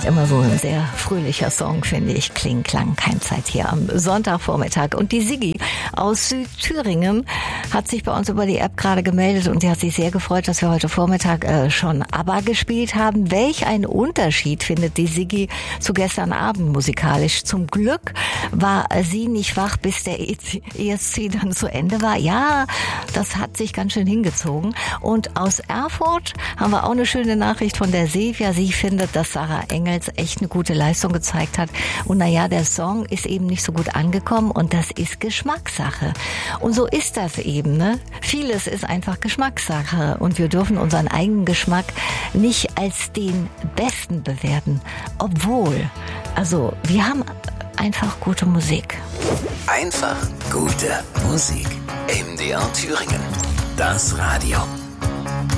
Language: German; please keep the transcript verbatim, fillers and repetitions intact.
Immer so ein sehr fröhlicher Song, finde ich. Kling, Klang, Keimzeit hier am Sonntagvormittag. Und die Siggi aus Südthüringen hat sich bei uns über die App gerade gemeldet und sie hat sich sehr gefreut, dass wir heute Vormittag äh, schon ABBA gespielt haben. Welch ein Unterschied findet die Siggi zu gestern Abend musikalisch. Zum Glück war sie nicht wach, bis der E S C dann zu Ende war. Ja, das hat sich ganz schön hingezogen. Und aus Erfurt haben wir auch eine schöne Nachricht von der Sevia. Sie findet, dass Sarah Engels echt eine gute Leistung gezeigt hat. Und naja, der Song ist eben nicht so gut angekommen und das ist Geschmackssache. Und so ist das eben, ne? Vieles ist einfach Geschmackssache und wir dürfen unseren eigenen Geschmack nicht als den besten bewerten. Obwohl, also wir haben einfach gute Musik. Einfach gute Musik. M D R Thüringen. Das Radio.